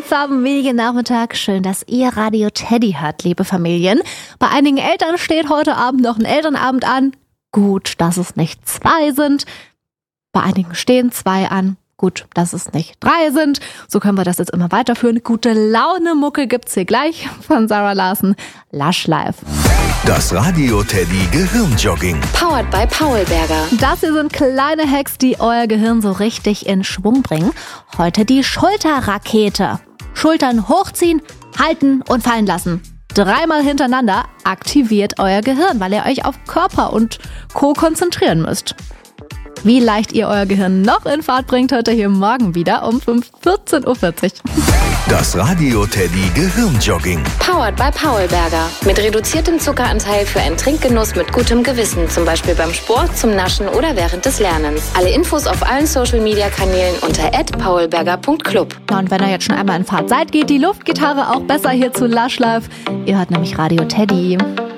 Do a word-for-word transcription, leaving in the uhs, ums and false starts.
am Mediennachmittag. Schön, dass ihr Radio Teddy hört, liebe Familien. Bei einigen Eltern steht heute Abend noch ein Elternabend an. Gut, dass es nicht zwei sind. Bei einigen stehen zwei an. Gut, dass es nicht drei sind. So können wir das jetzt immer weiterführen. Gute Laune-Mucke gibt's hier gleich von Sarah Larsen. Lush Life. Das Radio Teddy Gehirnjogging. Powered by Paulberger. Das hier sind kleine Hacks, die euer Gehirn so richtig in Schwung bringen. Heute die Schulterrakete. Schultern hochziehen, halten und fallen lassen. Dreimal hintereinander aktiviert euer Gehirn, weil ihr euch auf Körper und Co. konzentrieren müsst. Wie leicht ihr euer Gehirn noch in Fahrt bringt, hört ihr hier morgen wieder um vierzehn Uhr vierzig. Das Radio Teddy Gehirnjogging. Powered by Paulberger. Mit reduziertem Zuckeranteil für einen Trinkgenuss mit gutem Gewissen. Zum Beispiel beim Sport, zum Naschen oder während des Lernens. Alle Infos auf allen Social-Media-Kanälen unter at paulberger punkt club. Ja, und wenn ihr jetzt schon einmal in Fahrt seid, geht die Luftgitarre auch besser hier zu Lush Life. Ihr hört nämlich Radio Teddy.